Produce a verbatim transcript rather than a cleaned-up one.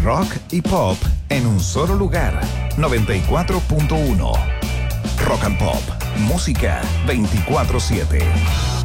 rock y pop en un solo lugar. noventa y cuatro punto uno Rock and Pop. Música veinticuatro siete.